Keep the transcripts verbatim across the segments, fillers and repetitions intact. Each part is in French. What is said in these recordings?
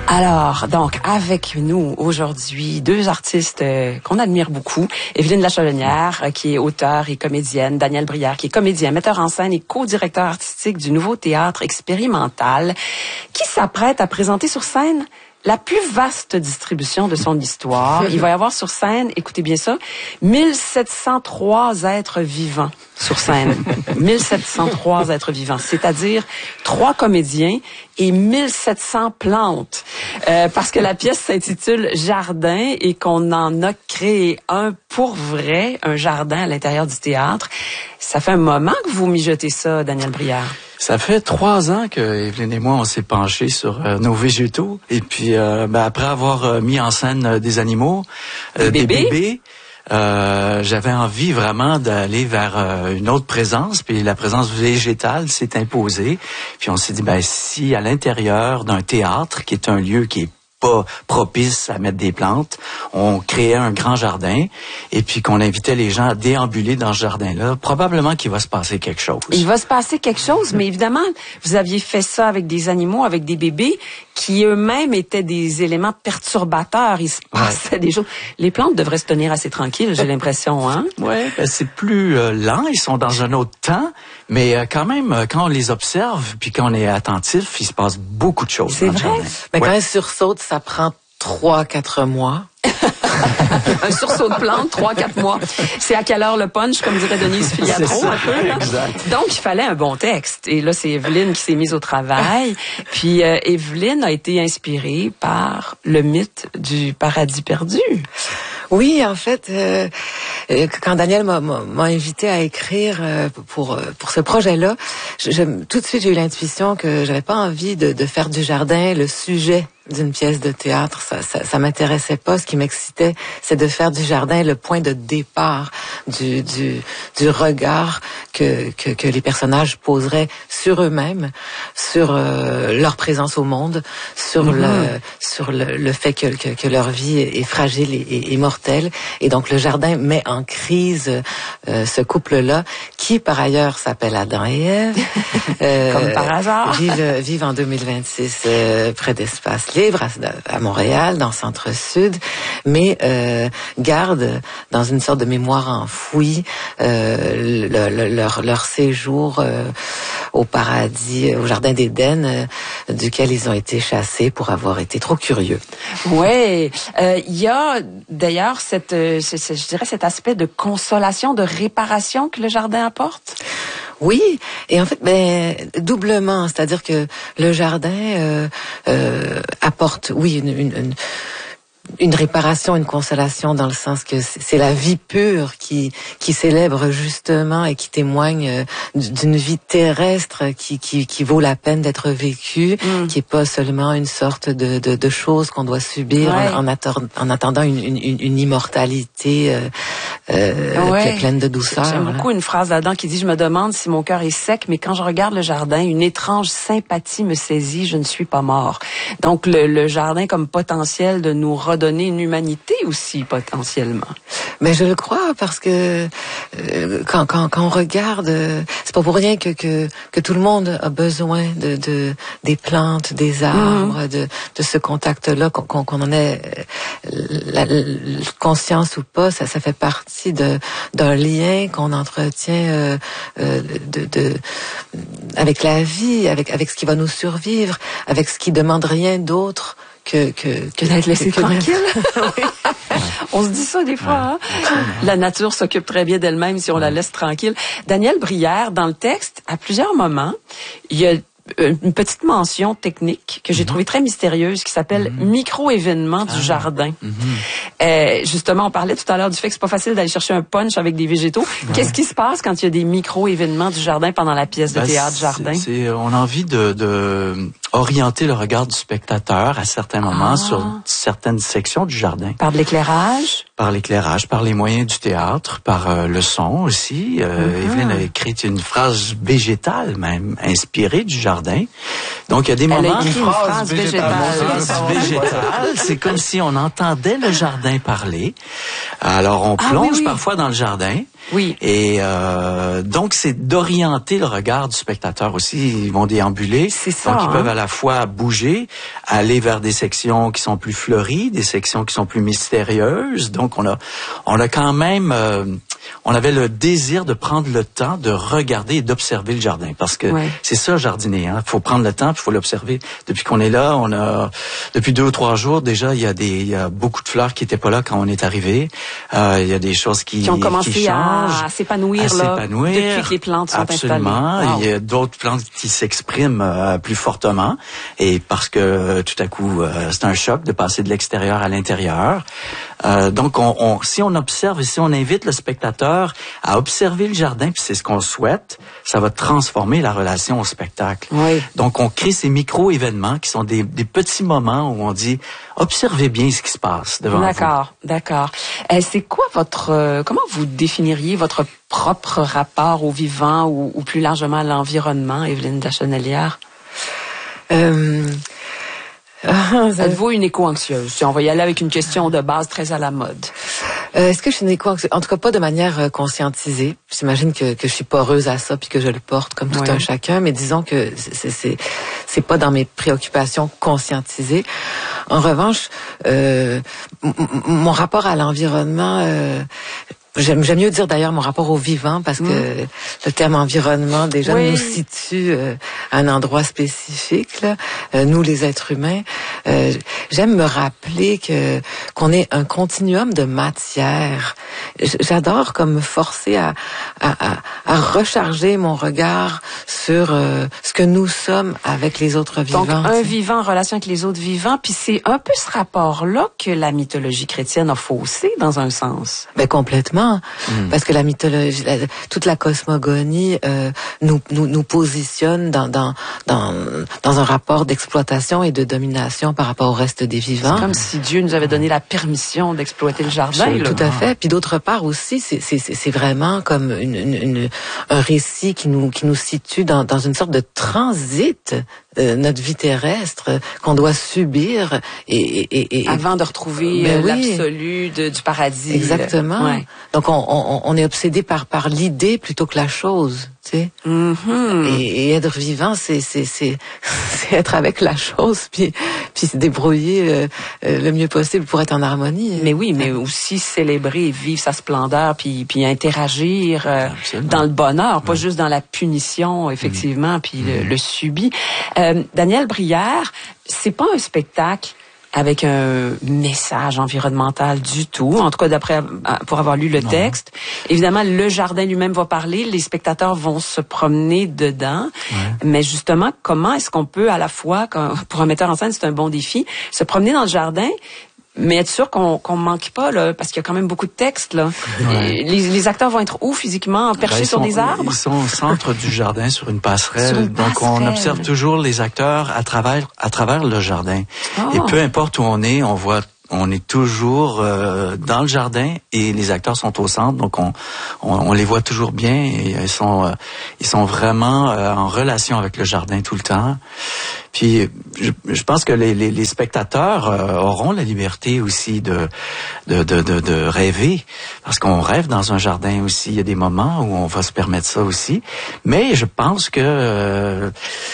Alors, donc, avec nous aujourd'hui, deux artistes euh, qu'on admire beaucoup. Evelyne Lacholonière, euh, qui est auteure et comédienne. Daniel Brière, qui est comédien, metteur en scène et co-directeur artistique du Nouveau Théâtre Expérimental, qui s'apprête à présenter sur scène la plus vaste distribution de son histoire. Il va y avoir sur scène, écoutez bien ça, mille sept cent trois êtres vivants sur scène. mille sept cent trois êtres vivants, c'est-à-dire trois comédiens et mille sept cents plantes. Euh, parce que la pièce s'intitule Jardin et qu'on en a créé un pour vrai, un jardin à l'intérieur du théâtre. Ça fait un moment que vous mijotez ça, Daniel Brière. Ça fait trois ans que Evelyne et moi, on s'est penchés sur euh, nos végétaux. Et puis, euh, ben, après avoir euh, mis en scène euh, des animaux, euh, des, des bébés, bébés euh, j'avais envie vraiment d'aller vers euh, une autre présence. Puis la présence végétale s'est imposée. Puis on s'est dit, ben si à l'intérieur d'un théâtre, qui est un lieu qui est pas propice à mettre des plantes, on créait un grand jardin et puis qu'on invitait les gens à déambuler dans ce jardin-là, probablement qu'il va se passer quelque chose. Il va se passer quelque chose, mais évidemment, vous aviez fait ça avec des animaux, avec des bébés qui eux-mêmes étaient des éléments perturbateurs. Il se passait ouais. des choses. Les plantes devraient se tenir assez tranquilles, j'ai l'impression, hein? Ouais, ben c'est plus euh, lent, ils sont dans un autre temps, mais euh, quand même, euh, quand on les observe puis quand on est attentif, il se passe beaucoup de choses. C'est vrai. Mais ouais. quand elle sursaute, ça prend trois, quatre mois. Un sursaut de plantes, trois, quatre mois. C'est à quelle heure le punch, comme dirait Denise Filiatro, un peu, là. Exact. Donc, il fallait un bon texte. Et là, c'est Evelyne qui s'est mise au travail. Puis, euh, Evelyne a été inspirée par le mythe du paradis perdu. Oui, en fait, euh, quand Daniel m'a, m'a invité à écrire euh, pour pour ce projet-là, je, je, tout de suite j'ai eu l'intuition que j'avais pas envie de, de faire du jardin le sujet d'une pièce de théâtre. Ça, ça, ça m'intéressait pas. Ce qui m'excitait, c'est de faire du jardin le point de départ du du, du regard que, que que les personnages poseraient sur eux-mêmes, sur euh, leur présence au monde, sur mm-hmm. le sur le, le fait que, que que leur vie est fragile et, et, et mortelle. Et donc le jardin met en crise euh, ce couple-là, qui par ailleurs s'appelle Adam et Ève. Euh, Comme par hasard. Vivent vivent en deux mille vingt-six euh, près d'Espace Libre à, à Montréal, dans Centre-Sud, mais euh, gardent dans une sorte de mémoire enfouie euh, le, le, leur, leur séjour euh, au paradis, au jardin d'Éden, euh, duquel ils ont été chassés pour avoir été trop curieux. Ouais, il euh, y a d'ailleurs cette, euh, ce, ce, je dirais cet aspect de consolation, de réparation que le jardin apporte. Oui, et en fait, ben doublement, c'est-à-dire que le jardin euh, euh, apporte, oui, une, une, une une réparation, une consolation, dans le sens que c'est la vie pure qui qui célèbre justement et qui témoigne d'une vie terrestre qui qui qui vaut la peine d'être vécue, mm. qui est pas seulement une sorte de de, de chose qu'on doit subir ouais. en, en, attend, en attendant une une, une immortalité euh, euh, ouais. pleine de douceur. J'aime voilà. beaucoup une phrase là-dedans qui dit: je me demande si mon cœur est sec, mais quand je regarde le jardin, une étrange sympathie me saisit, je ne suis pas mort. Donc le, le jardin comme potentiel de nous redonner une humanité aussi potentiellement. Mais je le crois, parce que euh, quand quand quand on regarde, euh, c'est pas pour rien que que que tout le monde a besoin de de des plantes, des arbres, mmh. de de ce contact-là, qu'on qu'on en ait la, la conscience ou pas, ça ça fait partie de d'un lien qu'on entretient euh, euh, de de avec la vie, avec avec ce qui va nous survivre, avec ce qui demande rien d'autre que que que d'être laissé que, tranquille. Oui. On se dit ça des fois. Ouais, hein? La nature s'occupe très bien d'elle-même si on la laisse tranquille. Daniel Brière, dans le texte, à plusieurs moments, il y a une petite mention technique que j'ai mm-hmm. trouvée très mystérieuse qui s'appelle mm-hmm. micro-événement du ah. jardin. Mm-hmm. Euh, justement, on parlait tout à l'heure du fait que c'est pas facile d'aller chercher un punch avec des végétaux. Ouais. Qu'est-ce qui se passe quand il y a des micro-événements du jardin pendant la pièce de ben, théâtre Jardin? C'est, c'est, on a envie de, de orienter le regard du spectateur à certains moments ah. sur certaines sections du jardin. Par de l'éclairage? Par l'éclairage, par les moyens du théâtre, par euh, le son aussi. Euh, mm-hmm. Evelyne a écrit une phrase végétale même, inspirée du jardin. Donc il y a des Elle moments... a écrit une phrase, phrase végétale. végétale. végétale. C'est comme si on entendait le jardin parler. Alors on plonge ah, oui, oui. parfois dans le jardin Oui. Et euh, donc, c'est d'orienter le regard du spectateur aussi. Ils vont déambuler. C'est ça. Donc, ils hein? peuvent à la fois bouger, aller vers des sections qui sont plus fleuries, des sections qui sont plus mystérieuses. Donc, on a, on a quand même, euh, on avait le désir de prendre le temps de regarder et d'observer le jardin. Parce que ouais. c'est ça, jardiner. Hein. Faut prendre le temps, puis faut l'observer. Depuis qu'on est là, on a, depuis deux ou trois jours, déjà, il y a des, il y a beaucoup de fleurs qui étaient pas là quand on est arrivé. Euh, il y a des choses qui, qui ont commencé qui changent, à, à s'épanouir, à là, s'épanouir. depuis que les plantes sont Absolument. installées. Wow. Il y a d'autres plantes qui s'expriment euh, plus fortement. Et parce que euh, tout à coup, euh, c'est un choc de passer de l'extérieur à l'intérieur. Euh, donc, on, on, si on observe et si on invite le spectateur à observer le jardin, puis c'est ce qu'on souhaite, ça va transformer la relation au spectacle. Oui. Donc, on crée ces micro-événements qui sont des, des petits moments où on dit « observez bien ce qui se passe devant vous ». D'accord, d'accord. Euh, c'est quoi votre... Euh, comment vous définiriez votre propre rapport au vivant ou, ou plus largement à l'environnement, Evelyne Lachenelière? Euh... Êtes-vous une éco-anxieuse? Si on va y aller avec une question de base très à la mode. Euh, est-ce que je suis une éco-anxieuse? En tout cas, pas de manière euh, conscientisée. J'imagine que, que je suis poreuse à ça puis que je le porte comme tout ouais. un chacun, mais disons que c'est, c'est, c'est pas dans mes préoccupations conscientisées. En revanche, euh, m- m- mon rapport à l'environnement... Euh, J'aime, j'aime mieux dire d'ailleurs mon rapport au vivant parce que mmh. le terme environnement déjà oui. nous situe euh, à un endroit spécifique, là, euh, nous les êtres humains. Euh, j'aime me rappeler que qu'on est un continuum de matière. J'adore comme me forcer à, à, à, à recharger mon regard sur euh, ce que nous sommes avec les autres vivants. Donc un vivant en relation avec les autres vivants, puis c'est un peu ce rapport-là que la mythologie chrétienne a faussé dans un sens. Ben complètement. Mmh. Parce que la mythologie, la, toute la cosmogonie euh, nous, nous nous positionne dans dans dans dans un rapport d'exploitation et de domination par rapport au reste des vivants. C'est comme si Dieu nous avait donné la permission d'exploiter le jardin. Là. Tout à fait. Puis d'autre part aussi, c'est c'est c'est vraiment comme une, une, une un récit qui nous qui nous situe dans dans une sorte de transit. Euh, notre vie terrestre euh, qu'on doit subir et, et, et avant de retrouver ben euh, oui. l'absolu de, du paradis. Exactement. Ouais. Donc on, on, on est obsédé par par l'idée plutôt que la chose, tu sais. Mm-hmm. Et, et être vivant, c'est c'est c'est c'est être avec la chose puis puis se débrouiller euh, euh, le mieux possible pour être en harmonie. Mais oui, mais aussi célébrer et vivre sa splendeur puis puis interagir euh, dans le bonheur, pas ouais. juste dans la punition effectivement, mm. puis mm. le, le subit. Euh, Daniel Brière, c'est pas un spectacle avec un message environnemental du tout, en tout cas d'après pour avoir lu le non. texte. Évidemment, le jardin lui-même va parler, les spectateurs vont se promener dedans, ouais. mais justement, comment est-ce qu'on peut à la fois, pour un metteur en scène, c'est un bon défi, se promener dans le jardin, mais être sûr qu'on qu'on manque pas là, parce qu'il y a quand même beaucoup de textes là. Ouais. Les, les acteurs vont être où physiquement, perchés ben, sur sont, des arbres? Ils sont au centre du jardin sur une passerelle, sur une donc passerelle. On observe toujours les acteurs à travers à travers le jardin. Oh. Et peu importe où on est, on voit on est toujours euh, dans le jardin et les acteurs sont au centre, donc on on, on les voit toujours bien et ils sont euh, ils sont vraiment euh, en relation avec le jardin tout le temps. Puis je, je pense que les, les, les spectateurs euh, auront la liberté aussi de de, de de de rêver, parce qu'on rêve dans un jardin aussi. Il y a des moments où on va se permettre ça aussi, mais je pense que euh,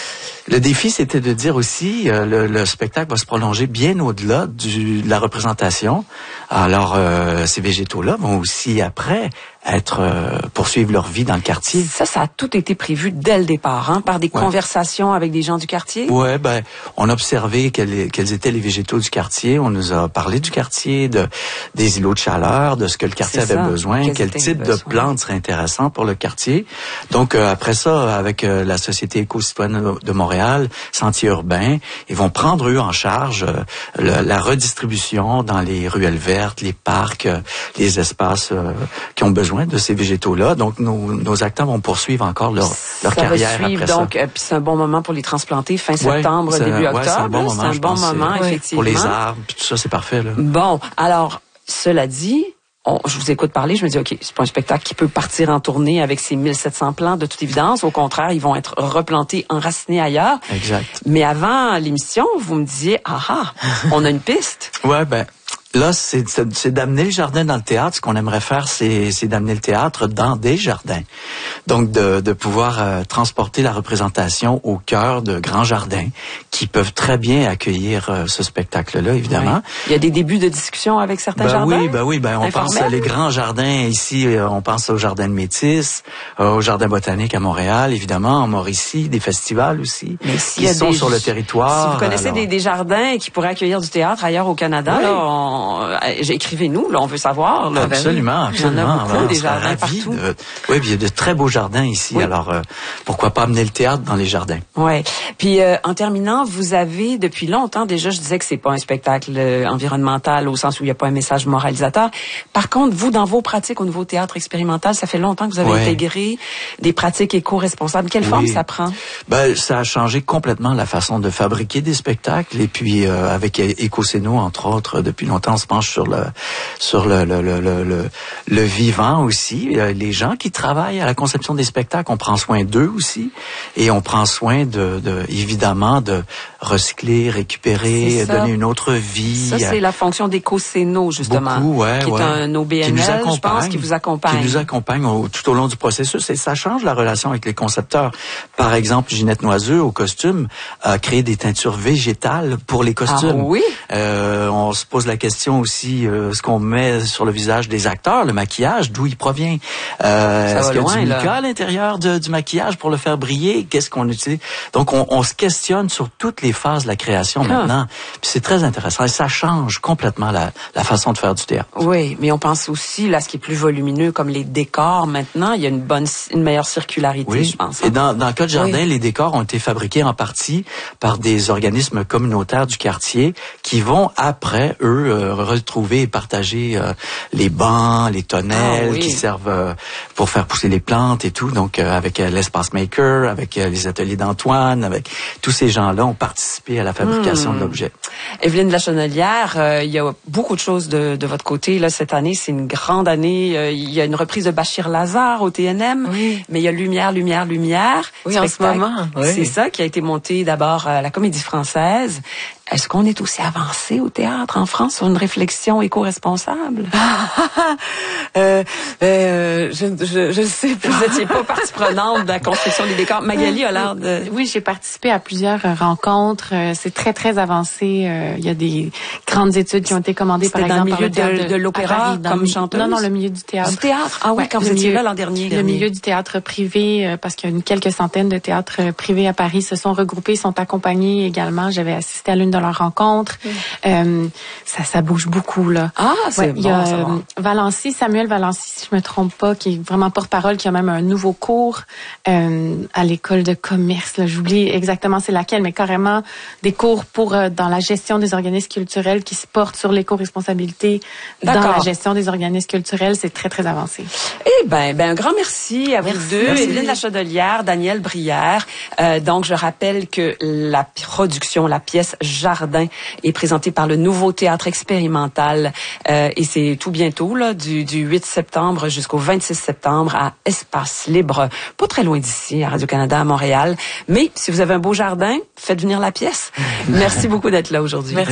le défi, c'était de dire aussi, euh, le, le spectacle va se prolonger bien au-delà du, de la représentation. Alors, euh, ces végétaux-là vont aussi, après, être euh, poursuivre leur vie dans le quartier. Ça, ça a tout été prévu dès le départ, hein, par des ouais. conversations avec des gens du quartier? Ouais, ben, on a observé quels, quels étaient les végétaux du quartier. On nous a parlé du quartier, de des îlots de chaleur, de ce que le quartier C'est avait ça. besoin, Quels quel type de besoins. plantes serait intéressant pour le quartier. Donc, euh, après ça, avec euh, la Société éco-citoyenne de Montréal, Sentiers urbains, ils vont prendre, eux, en charge euh, le, la redistribution dans les ruelles vertes, les parcs, euh, les espaces euh, qui ont besoin de ces végétaux-là. Donc, nos, nos acteurs vont poursuivre encore leur, leur ça carrière va suivre, après donc, ça. Euh, puis c'est un bon moment pour les transplanter fin septembre, ouais, début octobre. Ouais, c'est un bon moment, c'est un bon moment effectivement. Pour les arbres, puis tout ça, c'est parfait. Là. Bon, alors, cela dit, on, je vous écoute parler, je me dis, OK, c'est pas un spectacle qui peut partir en tournée avec ses mille sept cents plants, de toute évidence. Au contraire, ils vont être replantés, enracinés ailleurs. Exact. Mais avant l'émission, vous me disiez, ah ah, on a une piste. Ouais, ben... là, c'est, c'est, c'est d'amener le jardin dans le théâtre. Ce qu'on aimerait faire, c'est, c'est d'amener le théâtre dans des jardins. Donc, de, de pouvoir euh, transporter la représentation au cœur de grands jardins qui peuvent très bien accueillir euh, ce spectacle-là, évidemment. Oui. Il y a des débuts de discussion avec certains ben jardins? Oui, ben oui, ben on pense à les grands jardins ici. Euh, on pense au jardin de Métis, euh, au jardin botanique à Montréal, évidemment, en Mauricie, des festivals aussi Mais qui sont des, sur le territoire. Si vous connaissez alors... des, des jardins qui pourraient accueillir du théâtre ailleurs au Canada, oui. là, on, écrivez-nous, là, on veut savoir. Là. Absolument, absolument. Il y en a beaucoup, alors, des jardins partout. De... Oui, puis il y a de très beaux jardins ici. Oui. Alors, euh, pourquoi pas amener le théâtre dans les jardins? Ouais. Puis euh, en terminant, vous avez depuis longtemps déjà, je disais que c'est pas un spectacle euh, environnemental au sens où il n'y a pas un message moralisateur. Par contre, vous, dans vos pratiques au nouveau théâtre expérimental, ça fait longtemps que vous avez ouais. intégré des pratiques éco-responsables. Quelle oui. forme ça prend? Ben, ça a changé complètement la façon de fabriquer des spectacles. Et puis, euh, avec Écocéno, entre autres, depuis longtemps, on se penche sur le sur le le le le, le, le vivant aussi. Les gens qui travaillent à la conception des spectacles, on prend soin d'eux aussi, et on prend soin de, de évidemment de recycler, récupérer, donner une autre vie. Ça, c'est la fonction d'Écocéno, justement. Beaucoup, ouais, qui est ouais. un O B N L, je pense, qui vous accompagne. Qui nous accompagne au, tout au long du processus. Et ça change la relation avec les concepteurs. Par exemple, Ginette Noiseux, au costume, a créé des teintures végétales pour les costumes. Ah oui? Euh, on se pose la question aussi, euh, ce qu'on met sur le visage des acteurs, le maquillage, d'où il provient. Euh, est-ce qu'il y a du mica à l'intérieur de, du maquillage pour le faire briller? Qu'est-ce qu'on utilise? Donc, on, on se questionne sur toutes les phases de la création ah. maintenant. Puis c'est très intéressant. Et ça change complètement la, la façon de faire du théâtre. Oui, mais on pense aussi, là, ce qui est plus volumineux, comme les décors maintenant, il y a une bonne, une meilleure circularité, oui. je pense. Et dans, dans le cas de jardin, oui. les décors ont été fabriqués en partie par des organismes communautaires du quartier qui vont après, eux, euh, retrouver et partager euh, les bancs, les tonnelles ah, oui. qui servent euh, pour faire pousser les plantes et tout. Donc, euh, avec euh, l'espace maker, avec euh, les ateliers d'Antoine, avec tous ces gens-là ont participé à la fabrication mmh. de l'objet. Evelyne Lachenelière, euh, il y a beaucoup de choses de, de votre côté. Là, cette année, c'est une grande année. Euh, il y a une reprise de Bachir Lazare au T N M, oui. mais il y a Lumière, Lumière, Lumière. Oui, en ce moment. Oui. C'est ça qui a été monté d'abord à la Comédie Française. Est-ce qu'on est aussi avancé au théâtre en France sur une réflexion éco-responsable? euh, euh, je, je, je sais pas. Vous n'étiez pas partie prenante de la construction des décors. Magali a l'air de... Oui, j'ai participé à plusieurs rencontres. C'est très, très avancé. Il y a des grandes études qui ont été commandées, par exemple, dans le milieu par le de, de, de l'opéra, comme le, chanteuse? Non, non, le milieu du théâtre. Du théâtre? Ah oui, ouais, quand vous étiez là l'an dernier. Le dernier. milieu du théâtre privé, parce qu'il y a une, quelques centaines de théâtres privés à Paris se sont regroupés, sont accompagnés également. J'avais assisté à l'une de leurs rencontres. Mmh. Euh, ça, ça bouge beaucoup, là. Ah, c'est ouais, bon, il y a ça va. Valency, Samuel Valency, si je me trompe pas, qui est vraiment porte-parole, qui a même un nouveau cours euh, à l'école de commerce. Là, j'oublie exactement c'est laquelle, mais carrément des cours pour euh, dans la gestion des organismes culturels qui se portent sur l'éco-responsabilité dans la gestion des organismes culturels. C'est très, très avancé. Eh ben, ben un grand merci à vous merci. deux. Merci. Evelyne Lachenelière, Daniel Brière. Euh, donc, je rappelle que la production, la pièce Jardin est présentée par le Nouveau Théâtre expérimental euh, et c'est tout bientôt, là, du, du huit septembre jusqu'au vingt-six septembre à Espace Libre, pas très loin d'ici, à Radio-Canada, à Montréal. Mais si vous avez un beau jardin, faites venir la pièce. Merci beaucoup d'être là aujourd'hui. Merci.